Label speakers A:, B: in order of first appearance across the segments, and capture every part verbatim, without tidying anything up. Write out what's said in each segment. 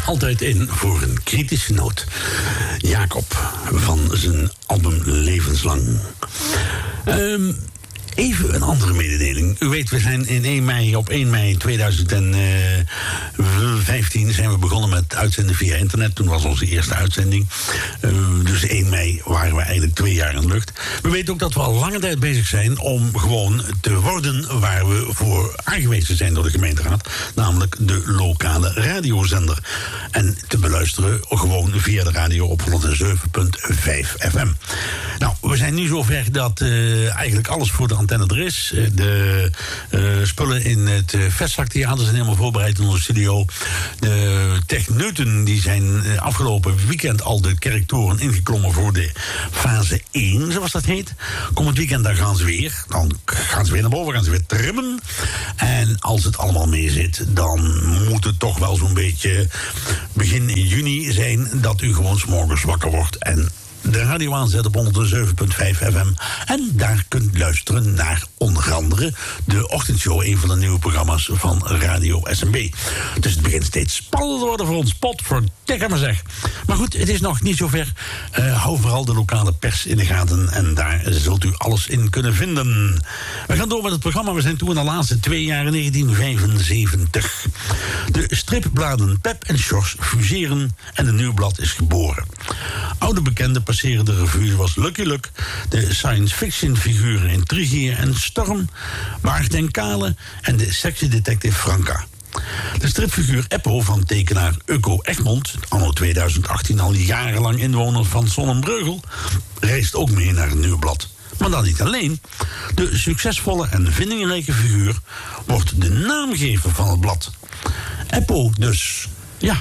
A: altijd in voor een kritische noot. Jacob van zijn album Levenslang. Um, Even een andere mededeling. U weet, we zijn in één mei, op één mei tweeduizend vijftien zijn we begonnen met uitzenden via internet. Toen was onze eerste uitzending. Uh, dus één mei waren we eigenlijk twee jaar in de lucht. We weten ook dat we al lange tijd bezig zijn om gewoon te worden waar we voor aangewezen zijn door de gemeenteraad. Namelijk de lokale radiozender. En te beluisteren gewoon via de radio op honderdzeven komma vijf F M. Nou, we zijn nu zover dat uh, eigenlijk alles voor de antenne er is. De uh, spullen in het uh, Vestzaktheater zijn helemaal voorbereid in onze studio. De techneuten die zijn uh, afgelopen weekend al de kerktoren ingeklommen voor de fase één, zoals dat heet. Komend weekend daar gaan ze weer. Dan gaan ze weer naar boven, gaan ze weer trimmen. En als het allemaal mee zit, dan moet het toch wel zo'n beetje begin juni zijn dat u gewoon 's morgens wakker wordt en de radio aanzet op honderdzeven komma vijf F M. En daar kunt luisteren naar onder andere de ochtendshow, een van de nieuwe programma's van Radio S M B. Dus het begint steeds spannender te worden voor ons. Pot voor dikker maar zeg. Maar goed, het is nog niet zover. Uh, hou vooral de lokale pers in de gaten en daar zult u alles in kunnen vinden. We gaan door met het programma. We zijn toe in de laatste twee jaar, negentien vijfenzeventig. De stripbladen Pep en Sjors fuseren en een nieuw blad is geboren. Oude bekende passeren de revue zoals Lucky Luke, de science fiction figuren in Trigier en Storm, Bart en Kale en de sexy detective Franka. De stripfiguur Eppo van tekenaar Ukko Egmond, anno tweeduizend achttien al jarenlang inwoner van Zonnebreugel, reist ook mee naar een nieuw blad. Maar dan niet alleen. De succesvolle en vindingrijke figuur wordt de naamgever van het blad. Eppo dus, ja.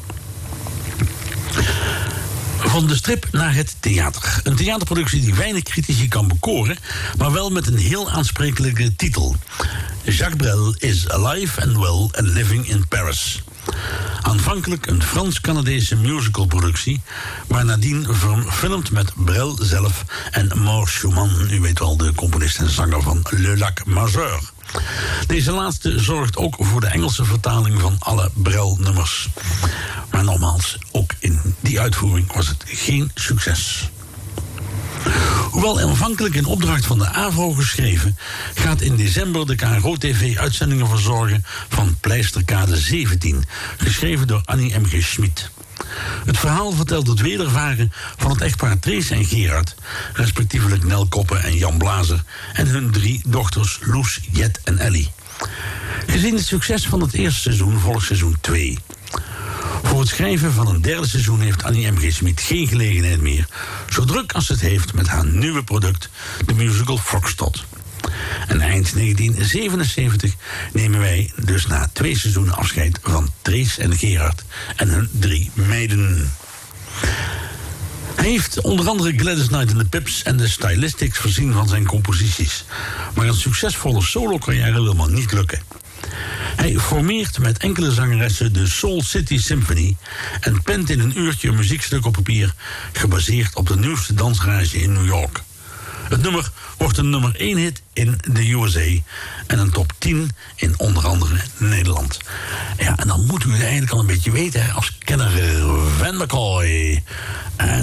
A: Van de strip naar het theater. Een theaterproductie die weinig critici kan bekoren, maar wel met een heel aansprekelijke titel. Jacques Brel is alive and well and living in Paris. Aanvankelijk een Frans-Canadese musicalproductie, maar nadien verfilmd met Brel zelf en Maurice Schumann, u weet wel, de componist en zanger van Le Lac Majeur. Deze laatste zorgt ook voor de Engelse vertaling van alle Brel-nummers. Maar nogmaals, ook in die uitvoering was het geen succes. Hoewel aanvankelijk in opdracht van de AVRO geschreven, gaat in december de K R O T V uitzendingen verzorgen van Pleisterkade zeventien, geschreven door Annie M G Schmid. Het verhaal vertelt het wedervaren van het echtpaar Trees en Gerard, respectievelijk Nel Koppen en Jan Blazer, en hun drie dochters Loes, Jet en Ellie. Gezien het succes van het eerste seizoen volgt seizoen twee. Voor het schrijven van een derde seizoen heeft Annie M G Schmid geen gelegenheid meer, zo druk als het heeft met haar nieuwe product, de musical Foxtrot. En eind negentien zevenenzeventig nemen wij dus na twee seizoenen afscheid van Trees en Gerard en hun drie meiden. Hij heeft onder andere Gladys Knight en de Pips en de Stylistics voorzien van zijn composities. Maar een succesvolle solo-carrière wil maar niet lukken. Hij formeert met enkele zangeressen de Soul City Symphony en pent in een uurtje een muziekstuk op papier gebaseerd op de nieuwste dansrage in New York. Het nummer wordt een nummer één hit in de U S A en een top tien in onder andere Nederland. Ja, en dan moet u het eigenlijk al een beetje weten, hè, als kenner Van McCoy. En